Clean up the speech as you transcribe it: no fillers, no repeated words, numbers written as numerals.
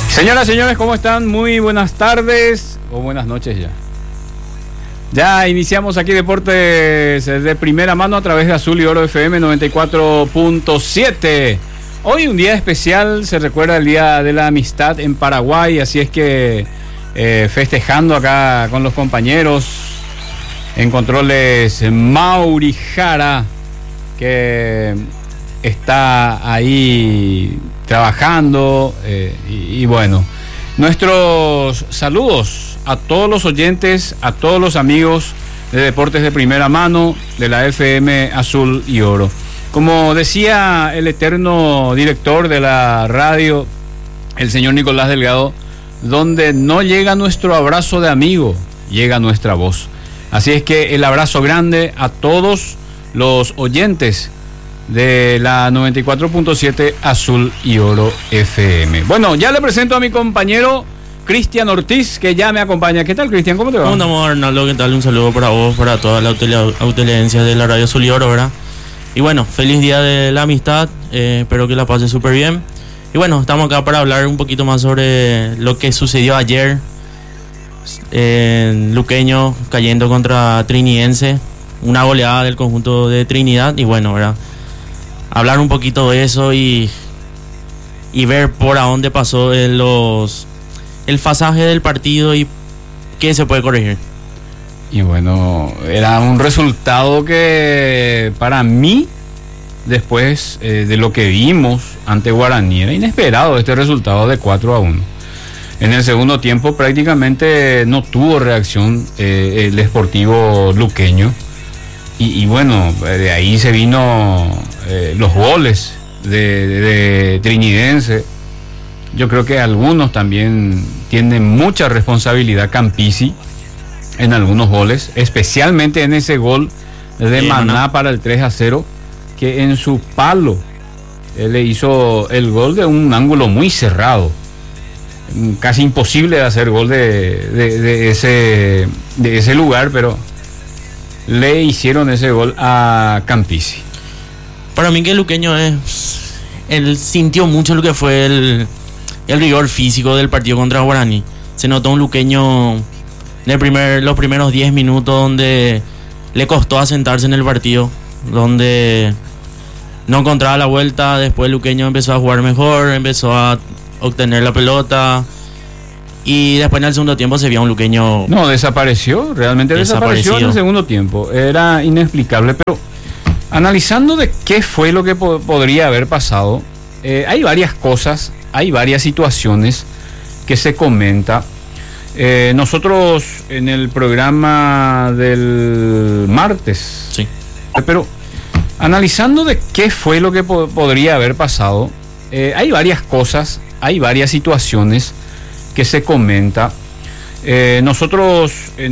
Señoras, señores, ¿cómo están? Muy buenas tardes o buenas noches ya. Ya iniciamos aquí Deportes de primera mano a través de Azul y Oro FM 94.7. Hoy un día especial, se recuerda el Día de la Amistad en Paraguay, así es que festejando acá con los compañeros en controles Mauri Jara, que está ahí trabajando y bueno, nuestros saludos a todos los oyentes, a todos los amigos de Deportes de primera mano de la FM Azul y Oro. Como decía el eterno director de la radio, el señor Nicolás Delgado, donde no llega nuestro abrazo de amigo, llega nuestra voz. Así es que el abrazo grande a todos los oyentes de la 94.7 Azul y Oro FM. Bueno, ya le presento a mi compañero Cristian Ortiz, que ya me acompaña. ¿Qué tal, Cristian? ¿Cómo te va? ¿Cómo andamos, Arnaldo? ¿Qué tal? Un saludo para vos, para toda la audiencia de la radio Azul y Oro, ¿verdad? Y bueno, feliz día de la amistad, espero que la pasen súper bien. Y bueno, estamos acá para hablar un poquito más sobre lo que sucedió ayer en Luqueño cayendo contra Trinidense, una goleada del conjunto de Trinidad. Y bueno, ¿verdad? Hablar un poquito de eso y ver por a dónde pasó el pasaje del partido y qué se puede corregir. Y bueno, era un resultado que para mí, después de lo que vimos ante Guaraní, era inesperado este resultado de 4-1. En el segundo tiempo prácticamente no tuvo reacción el Sportivo Luqueño. Y bueno, de ahí se vino los goles de Trinidense. Yo creo que algunos también tienen mucha responsabilidad, Campisi, en algunos goles, especialmente en ese gol de Maná para el 3-0, que en su palo le hizo el gol de un ángulo muy cerrado, casi imposible de hacer gol de ese lugar, pero le hicieron ese gol a Campisi. Para mí que el luqueño él sintió mucho lo que fue el rigor físico del partido contra Guaraní. Se notó un luqueño en los primeros 10 minutos donde le costó asentarse en el partido, donde no encontraba la vuelta. Después el luqueño empezó a jugar mejor, empezó a obtener la pelota. Y después en el segundo tiempo se vio un luqueño... No, desapareció, realmente desapareció en el segundo tiempo. Era inexplicable, pero analizando de qué fue lo que podría haber pasado, hay varias cosas, hay varias situaciones que se comenta. Nosotros en el programa del martes, sí, pero analizando de qué fue lo que podría haber pasado, hay varias cosas, hay varias situaciones que se comenta. Nosotros en